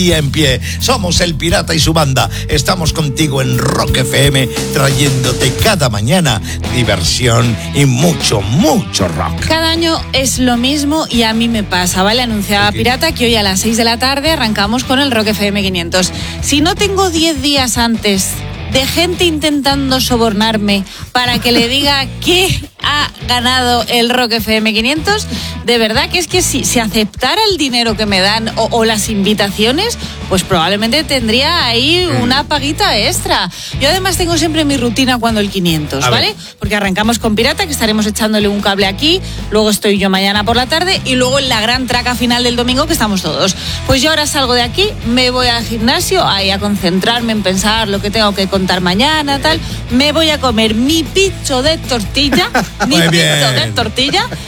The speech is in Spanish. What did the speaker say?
Y en pie, somos El Pirata y su banda. Estamos contigo en Rock FM, trayéndote cada mañana diversión y mucho, mucho rock. Cada año es lo mismo y a mí me pasa, ¿vale? Anunciaba Pirata que hoy a las 6 de la tarde arrancamos con el Rock FM 500. Si no tengo 10 días antes de gente intentando sobornarme para que le diga que ha ganado el Rock FM 500, de verdad que es que si aceptara el dinero que me dan o las invitaciones, pues probablemente tendría ahí una paguita extra. Yo además tengo siempre mi rutina cuando el 500, ¿vale? Porque arrancamos con Pirata, que estaremos echándole un cable aquí, luego estoy yo mañana por la tarde y luego en la gran traca final del domingo que estamos todos. Pues yo ahora salgo de aquí, me voy al gimnasio ahí a concentrarme en pensar lo que tengo que contar mañana, tal. Me voy a comer mi pincho de tortilla,